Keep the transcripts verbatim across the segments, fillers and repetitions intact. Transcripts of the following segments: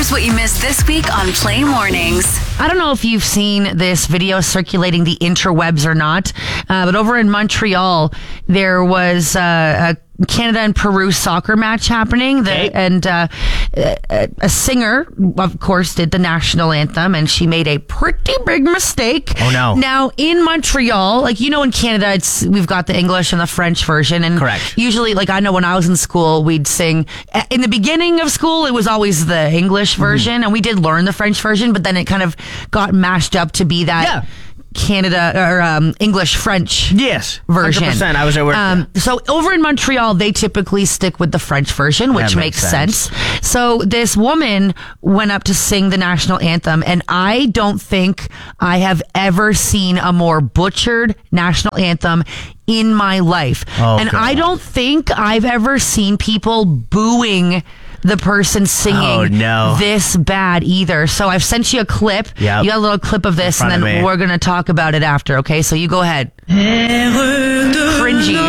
Here's what you missed this week on Play Mornings. I don't know if you've seen this video circulating the interwebs or not, uh, but over in Montreal, there was uh, a Canada and Peru soccer match happening. The, okay. And uh, a, a singer, of course, did the national anthem, and she made a pretty big mistake. Oh, no. Now, in Montreal, like, you know, in Canada, it's we've got the English and the French version. And correct. Usually, like, I know when I was in school, we'd sing. In the beginning of school, it was always the English version, mm-hmm. and we did learn the French version, but then it kind of got mashed up to be that. Yeah. Canada or um, English French yes version. one hundred percent I was aware. Um, so over in Montreal, they typically stick with the French version, which That makes, makes sense. sense. So this woman went up to sing the national anthem, and I don't think I have ever seen a more butchered national anthem in my life. Oh, and God. I don't think I've ever seen people booing the person singing oh, no. this bad either. So I've sent you a clip. Yep. You got a little clip of this, and then of we're going to talk about it after, okay? So you go ahead. Cringy.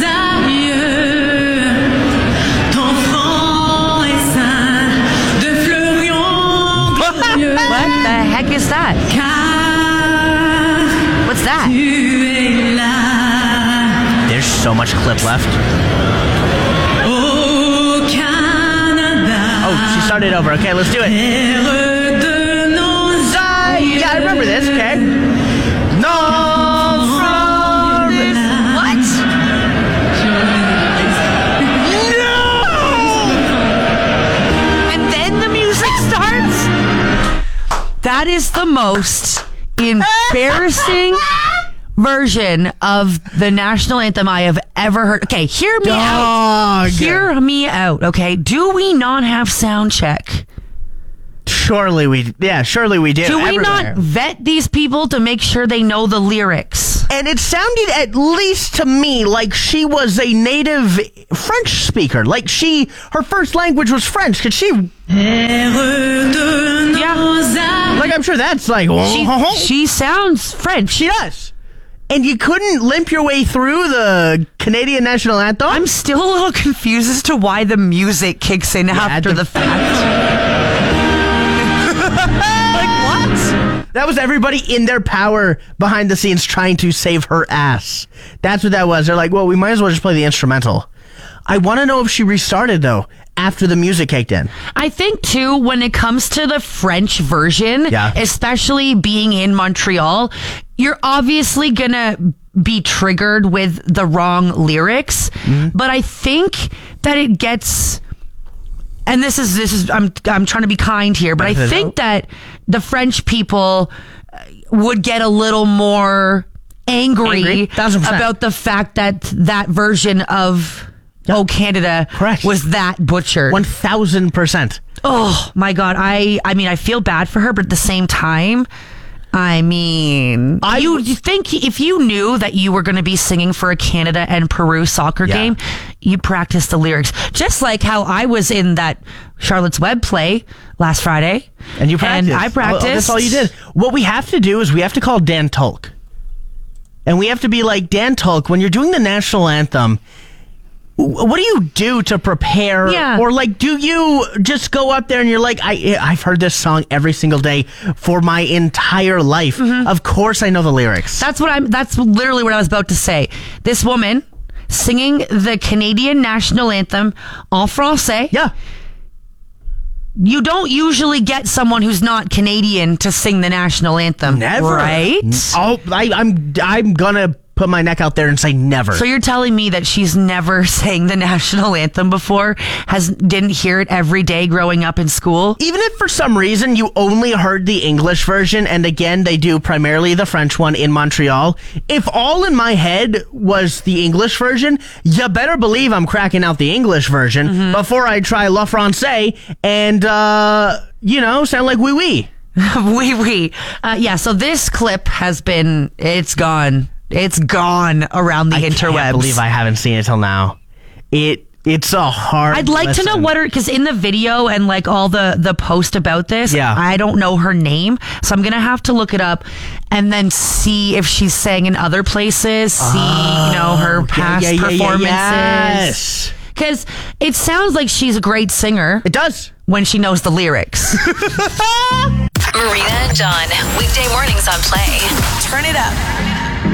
What the heck is that? What's that? There's so much clip left. Oh, she started over. Okay, let's do it. Yeah, I remember this. Okay. No. What? No! And then the music starts? That is the most embarrassing version of the national anthem I have ever heard. Okay, hear me Dog. out. Hear me out, okay? Do we not have sound check? Surely we, yeah, surely we do. Do we everywhere. not vet these people to make sure they know the lyrics? And it sounded, at least to me, like she was a native French speaker. Like she, her first language was French. Could she? Yeah. Like I'm sure that's like. She, she sounds French. She does. And you couldn't limp your way through the Canadian national anthem? I'm still a little confused as to why the music kicks in after the fact. Like, what? That was everybody in their power behind the scenes trying to save her ass. That's what that was. They're like, well, we might as well just play the instrumental. I want to know if she restarted, though, after the music kicked in. I think, too, when it comes to the French version, yeah. especially being in Montreal, you're obviously going to be triggered with the wrong lyrics. Mm-hmm. But I think that it gets... And this is, this is, I'm, I'm trying to be kind here, but I think that the French people would get a little more angry, angry? about the fact that that version of yep. Oh Canada Correct. was that butchered. one thousand percent. Oh my God. I, I mean, I feel bad for her, but at the same time, I mean, I, you, you think if you knew that you were going to be singing for a Canada and Peru soccer yeah. game, you practice the lyrics. Just like how I was in that Charlotte's Web play last Friday. And you practiced. And I practiced. Oh, that's all you did. What we have to do is we have to call Dan Tulk. And we have to be like, Dan Tulk, when you're doing the national anthem, what do you do to prepare? Yeah. Or like, do you just go up there and you're like, I, I've heard this song every single day for my entire life. Mm-hmm. Of course I know the lyrics. That's what I'm, that's literally what I was about to say. This woman singing the Canadian national anthem en français. Yeah. You don't usually get someone who's not Canadian to sing the national anthem. Never. Right? Oh, I, I'm, I'm gonna put my neck out there and say never. So you're telling me that she's never sang the national anthem before, has didn't hear it every day growing up in school? Even if for some reason you only heard the English version, and again, they do primarily the French one in Montreal, if all in my head was the English version, you better believe I'm cracking out the English version mm-hmm. before I try La Francais and, uh, you know, sound like wee wee. Wee wee. Uh, yeah, so this clip has been, it's gone. It's gone around the I interwebs. I can't believe I haven't seen it till now. It It's a hard I'd like listen. to know what her, because in the video and like all the, the post about this, yeah. I don't know her name. So I'm going to have to look it up and then see if she's sang in other places, see, oh, you know, her past yeah, yeah, performances. Yeah, yes. Because it sounds like she's a great singer It does. when she knows the lyrics. Marina and John, weekday mornings on Play. Turn it up.